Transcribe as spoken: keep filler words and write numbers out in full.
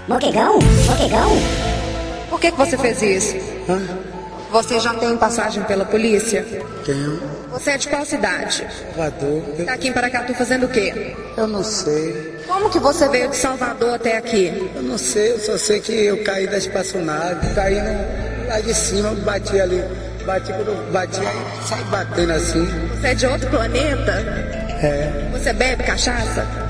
Moquegão? Moquegão? Por que que você fez isso? Hã? Você já tem passagem pela polícia? Tenho. Você é de qual cidade? Salvador. Eu, Tá aqui em Paracatu fazendo o quê? eu não sei. Como que você veio de Salvador até aqui? Eu não sei, eu só sei que eu caí da espaçonave, caí no, lá de cima, bati ali. Bati quando eu bati, aí saí batendo assim. Você é de outro planeta? É. Você bebe cachaça?